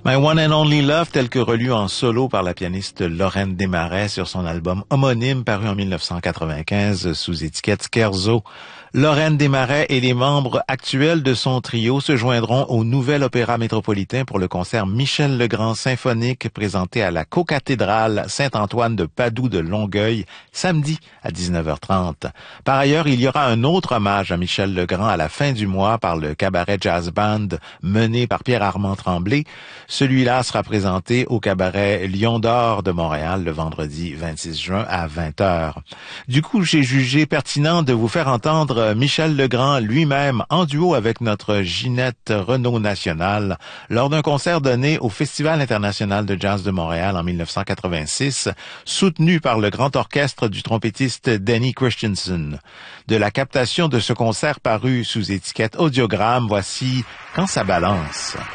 My One and Only Love, tel que relu en solo par la pianiste Lorraine Desmarais sur son album homonyme paru en 1995 sous étiquette Scherzo. Lorraine Desmarais et les membres actuels de son trio se joindront au Nouvel Opéra Métropolitain pour le concert Michel Legrand symphonique présenté à la cocathédrale Saint-Antoine de Padoue de Longueuil samedi à 19h30. Par ailleurs, il y aura un autre hommage à Michel Legrand à la fin du mois par le cabaret jazz band mené par Pierre-Armand Tremblay. Celui-là sera présenté au cabaret Lion d'Or de Montréal le vendredi 26 juin à 20h. Du coup, j'ai jugé pertinent de vous faire entendre Michel Legrand lui-même en duo avec notre Ginette Renaud Nationale lors d'un concert donné au Festival international de jazz de Montréal en 1986, soutenu par le grand orchestre du trompettiste Danny Christensen. De la captation de ce concert paru sous étiquette Audiogramme, voici Quand ça balance.